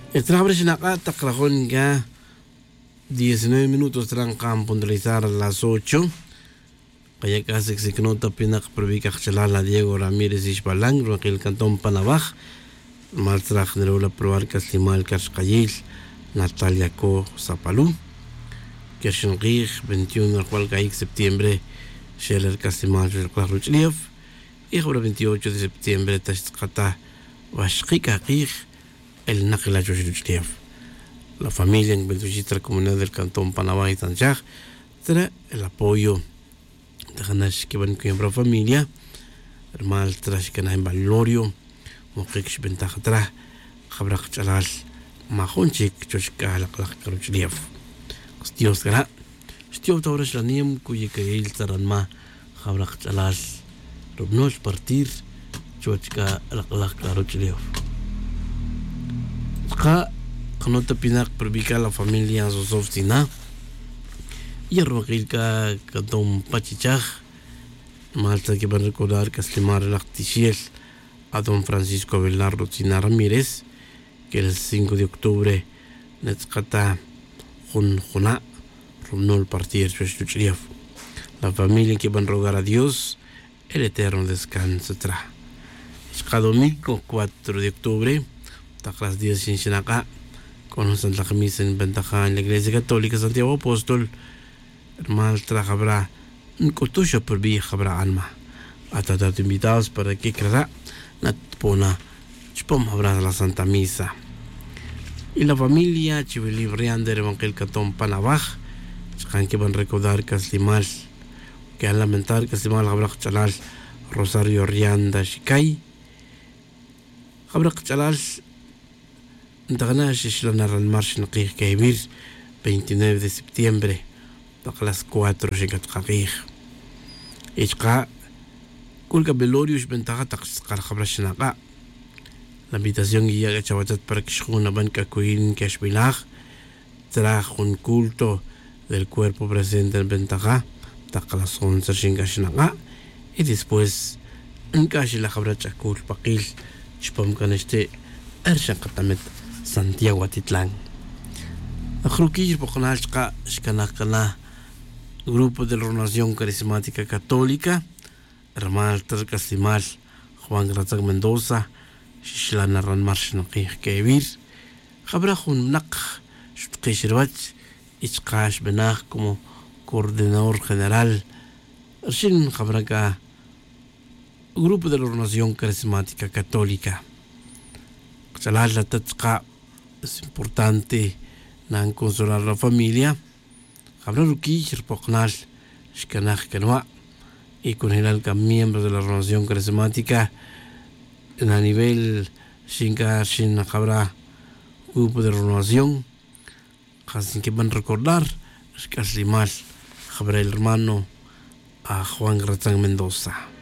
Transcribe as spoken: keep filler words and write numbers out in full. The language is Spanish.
Trabajo en acá, Tacrajón ya diecinueve minutos trancan puntualizar a las ocho. Kaya casi que se nota pinak provica chalala Diego Ramírez Ishbalang, el cantón Panabaj, Maltraj Nerola Provar Caslimal Cascayil, Natalia Co Zapalú, Kershenrich, veintiuno al cual caí septiembre, Scheller Caslimal Claruchliev, y ahora veintiocho de septiembre, Tashkata Vashkika Kij, el Nakila Joshruchliev. La familia en Beltuchitra, comunidad del cantón Panabaj y Tanjaj, trae el apoyo de ganas que van con la familia, hermal tras que na en Valorio, Mokix Ventaja tra, Jabrak Chalal, Mahonchik, Choshka, la Claruchliev. Dios gara, Stio Tauras la Niem, cuya que el Taranma, Jabrak Chalal, Rubnos partir, Choshka, la Claruchliev. Ka, Kanota Pinak, Probica la familia Zosoftina. Y el Roquilca Cantón Pachichaj, Malta que van a recordar que estimar el actichiel a don Francisco Belardo Tina Ramírez, que el cinco de octubre Netzkata Jun Juna, rumnó el partido Chuchuchliev. La familia que van a rogar a Dios el eterno descanso tra. Es cada domingo cuatro de octubre, Taclas diez en Xinaca, con Santa Camisa en Ventaja en la Iglesia Católica Santiago Apóstol. Mal trabajará un cotucho por vía habrá alma. Hasta tanto invitados para que creará la pona chupom habrá la Santa Misa. Y la familia Chivilibrian de Evangelio Cantón Panabaj, chan que van a recordar que Slimal, que al lamentar que Slimal habrá chalal Rosario Rianda Shikai, habrá chalal Dagana Shishlanar al Marchen Kibir, veintinueve de septiembre. A las cuatro llegat Kagih. Echka, Kulka Belorius Ventaja Taxcar Habrashanaga. La habitación guía que Chavatat para que una banca Queen Kashbilaj trajo un culto del cuerpo presente en Ventaja, Takalas once Shingashanaga, y después en Kashila Habracha Kul Pakil, Chpam Kaneste, Ershakatamet, Santiago Atitlán. A Krukir Pokonalchka, Shkanakana. Grupo de la Renovación Carismática Católica, Hermal Tercasimal, Juan Grazag Mendoza, Shishlana Ranmarshna Kevir, Jabrajun Nak, Shutkishirwach, Ichkash Benach como coordinador general, Arshin Jabraga, Grupo de la Renovación Carismática Católica. Chalal la Tatska es importante nan consolar la familia. Habrá Ruki, Sherpoknal, Shkanaj Kenwa, y con general que miembros de la Renovación Carismática a nivel Shinka Shin habrá grupo de renovación, así que van a recordar, es casi mal, habrá el hermano a Juan Grazán Mendoza.